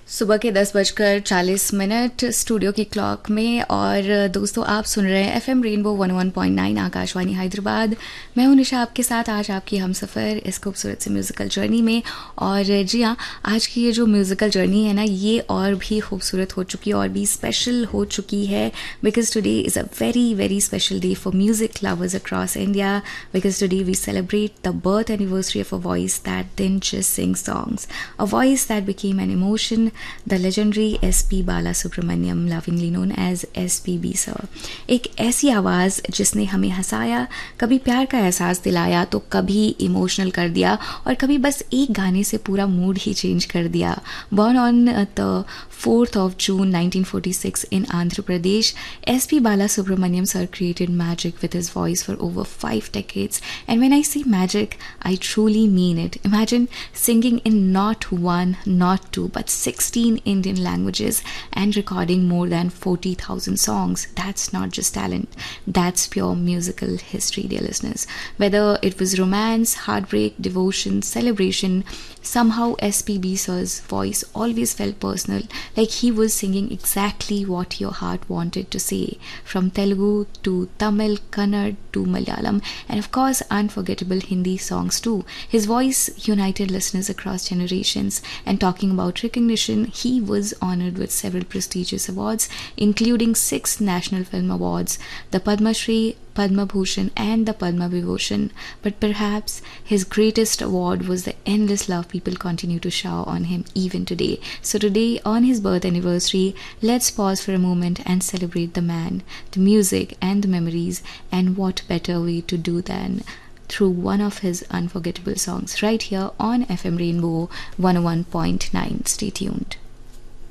सुबह के 10:40 स्टूडियो की क्लॉक में। और दोस्तों, आप सुन रहे हैं एफएम रेनबो 101.9 आकाशवाणी हैदराबाद। मैं हूं निशा, आपके साथ आज आपकी हम सफ़र इस खूबसूरत से म्यूज़िकल जर्नी में। और जी हाँ, आज की ये जो म्यूज़िकल जर्नी है ना, ये और भी खूबसूरत हो चुकी है और भी स्पेशल हो चुकी है, because today is a very very special day for music lovers across India, because today we celebrate the birth anniversary of a voice that didn't just sing songs, a voice that became an emotion, the legendary S.P. Balasubramaniam, lovingly known as SPB sir. एक ऐसी आवाज़ जिसने हमें हंसाया, कभी प्यार का एहसास दिलाया तो कभी इमोशनल कर दिया और कभी बस एक गाने से पूरा मूड ही चेंज कर दिया। Born on the 4th of June 1946 in Andhra Pradesh, S.P. Balasubramaniam sir created magic with his voice for over 5 decades. And when I say magic, I truly mean it. Imagine singing in not one, not two, but 16 Indian languages and recording more than 40,000 songs. That's not just talent, that's pure musical history, dear listeners. Whether it was romance, heartbreak, devotion, celebration, somehow SPB sir's voice always felt personal, like he was singing exactly what your heart wanted to say. From Telugu to Tamil, Kannada to Malayalam, and of course unforgettable Hindi songs too. His voice united listeners across generations. And talking about recognition, he was honored with several prestigious awards, including 6 National Film Awards, the Padma Shri, Padma Bhushan and the Padma Vibhushan. But perhaps his greatest award was the endless love people continue to shower on him even today. So today, on his birth anniversary, let's pause for a moment and celebrate the man, the music and the memories, and what better way to do than through one of his unforgettable songs right here on FM Rainbow 101.9. Stay tuned.